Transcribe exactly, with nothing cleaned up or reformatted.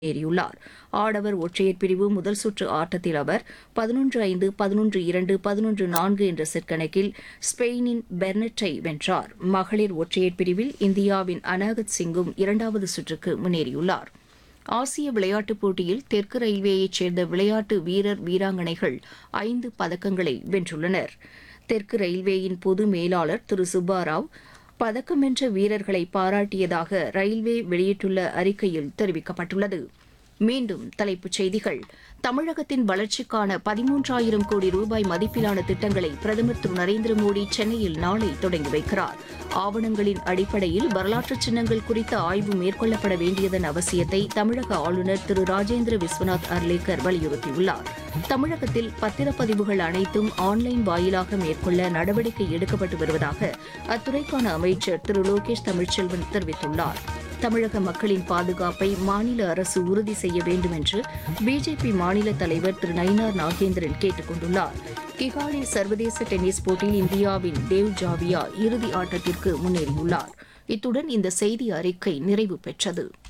ஏறியுள்ளார். ஆடவர் ஒற்றையர் பிரிவு முதல் சுற்று ஆட்டத்தில் அவர் பதினொன்று ஐந்து, பதினொன்று இரண்டு, பதினொன்று நான்கு என்ற செட் கணக்கில் ஸ்பெயினின் பெர்னட்டை வென்றார். மகளிர் ஒற்றையர் பிரிவில் இந்தியாவின் அனாகத் சிங்கும் இரண்டாவது சுற்றுக்கு முன்னேறியுள்ளார். ஆசிய விளையாட்டுப் போட்டியில் தெற்கு ரயில்வேயைச் சேர்ந்த விளையாட்டு வீரர் வீராங்கனைகள் ஐந்து பதக்கங்களை வென்றுள்ளனர். தெற்கு ரயில்வேயின் பொது மேலாளர் திரு சுப்பாராவ் பதக்கம் வென்ற வீரர்களை பாராட்டியதாக ரயில்வே வெளியிட்டுள்ள அறிக்கையில் தெரிவிக்கப்பட்டுள்ளது. மீண்டும் தலைப்புச் செய்திகள். தமிழகத்தின் வளர்ச்சிக்கான பதிமூன்றாயிரம் கோடி ரூபாய் மதிப்பிலான திட்டங்களை பிரதமர் திரு நரேந்திர மோடி சென்னையில் நாளை தொடங்கி வைக்கிறார். ஆவணங்களின் அடிப்படையில் வரலாற்று சின்னங்கள் குறித்த ஆய்வு மேற்கொள்ளப்பட வேண்டியதன் அவசியத்தை தமிழக ஆளுநர் திரு ராஜேந்திர விஸ்வநாத் அர்லேக்கர் வலியுறுத்தியுள்ளார். தமிழகத்தில் பத்திரப்பதிவுகள் அனைத்தும் ஆன்லைன் வாயிலாக மேற்கொள்ள நடவடிக்கை எடுக்கப்பட்டு வருவதாக அத்துறைக்கான அமைச்சர் திரு லோகேஷ் தமிழ்ச்செல்வன் தெரிவித்துள்ளார். தமிழக மக்களின் பாதுகாப்பை மாநில அரசு உறுதி செய்ய வேண்டும் என்று பிஜேபி மாநில தலைவர் திரு நயினார் நாகேந்திரன் கேட்டுக் கொண்டுள்ளார். கிகாலி சர்வதேச டென்னிஸ் போட்டியில் இந்தியாவின் தேவ் ஜாவியா இறுதி ஆட்டத்திற்கு முன்னேறியுள்ளார். இத்துடன் இந்த செய்தி அறிக்கை நிறைவு பெற்றது.